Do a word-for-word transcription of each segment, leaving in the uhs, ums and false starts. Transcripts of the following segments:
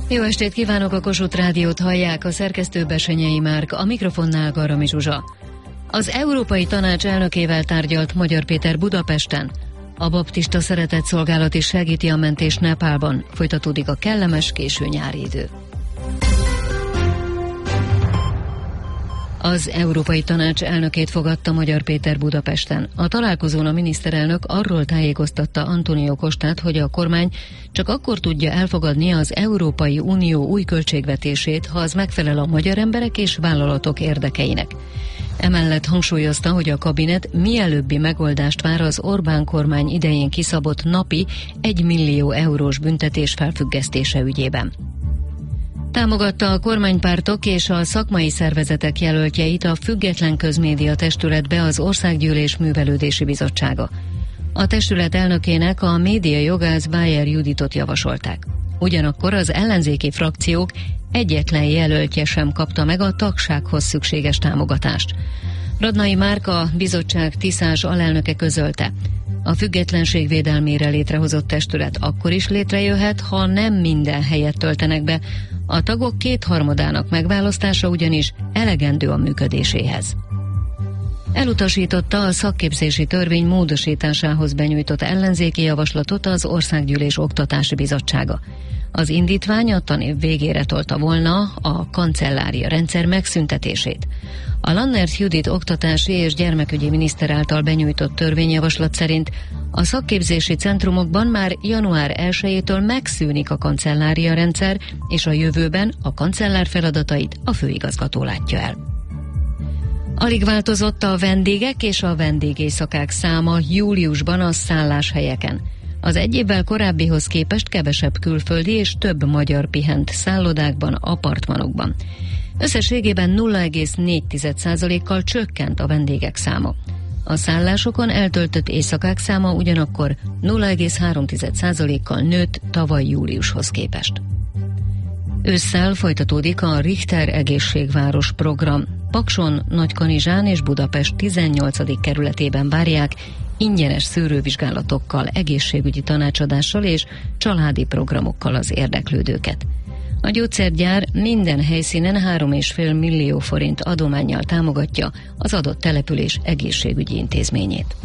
Jó estét kívánok, a Kossuth Rádiót hallják, a szerkesztő Besenyei Márk, a mikrofonnál Garami Zsuzsa. Az Európai Tanács elnökével tárgyalt Magyar Péter Budapesten. A baptista szeretetszolgálat is segíti a mentést Nepálban. Folytatódik a kellemes késő nyári idő. Az Európai Tanács elnökét fogadta Magyar Péter Budapesten. A találkozón a miniszterelnök arról tájékoztatta Antonio Costát, hogy a kormány csak akkor tudja elfogadni az Európai Unió új költségvetését, ha az megfelel a magyar emberek és vállalatok érdekeinek. Emellett hangsúlyozta, hogy a kabinet mielőbbi megoldást vár az Orbán kormány idején kiszabott napi egy millió eurós büntetés felfüggesztése ügyében. Támogatta a kormánypártok és a szakmai szervezetek jelöltjeit a Független Közmédia Testületbe az Országgyűlés Művelődési Bizottsága. A testület elnökének a médiajogász Bájer Juditot javasolták. Ugyanakkor az ellenzéki frakciók egyetlen jelöltje sem kapta meg a tagsághoz szükséges támogatást. Radnai Márka, a bizottság tiszás alelnöke közölte: a függetlenség védelmére létrehozott testület akkor is létrejöhet, ha nem minden helyet töltenek be, a tagok kétharmadának megválasztása ugyanis elegendő a működéséhez. Elutasította a szakképzési törvény módosításához benyújtott ellenzéki javaslatot az Országgyűlés Oktatási Bizottsága. Az indítvány a tanév végére tolta volna a kancellária rendszer megszüntetését. A Lannert Judit oktatási és gyermekügyi miniszter által benyújtott törvényjavaslat szerint a szakképzési centrumokban már január elsejétől megszűnik a kancellária rendszer, és a jövőben a kancellár feladatait a főigazgató látja el. Alig változott a vendégek és a vendégészakák száma júliusban a szálláshelyeken. Az egy évvel korábbihoz képest kevesebb külföldi és több magyar pihent szállodákban, apartmanokban. Összességében nulla egész négy százalékkal csökkent a vendégek száma. A szállásokon eltöltött éjszakák száma ugyanakkor nulla egész három százalékkal nőtt tavaly júliushoz képest. Ősszel folytatódik a Richter Egészségváros program. Pakson, Nagykanizsán és Budapest tizennyolcadik kerületében várják ingyenes szűrővizsgálatokkal, egészségügyi tanácsadással és családi programokkal az érdeklődőket. A gyógyszergyár minden helyszínen három egész öt millió forint adománnyal támogatja az adott település egészségügyi intézményét.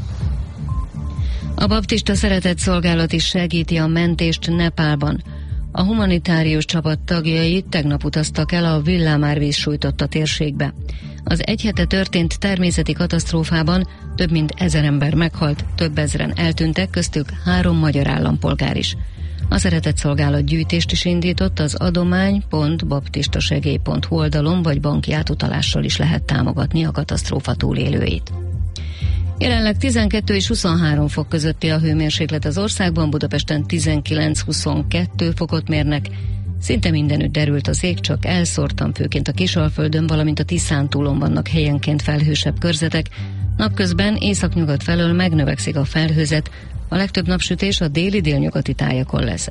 A baptista szeretetszolgálat is segíti a mentést Nepálban. A humanitárius csapat tagjai tegnap utaztak el a villámárvíz sújtotta térségbe. Az egy hete történt természeti katasztrófában több mint ezer ember meghalt, több ezren eltűntek, köztük három magyar állampolgár is. A szeretetszolgálat gyűjtést is indított, az adomány pont baptistasegély pont hu oldalon vagy banki átutalással is lehet támogatni a katasztrófa túlélőit. Jelenleg tizenkettő és huszonhárom fok közötti a hőmérséklet az országban, Budapesten tizenkilenc-huszonkettő fokot mérnek. Szinte mindenütt derült az ég, csak elszórtan, főként a Kisalföldön, valamint a Tiszántúlon vannak helyenként felhősebb körzetek. Napközben északnyugat felől megnövekszik a felhőzet, a legtöbb napsütés a déli-délnyugati tájakon lesz.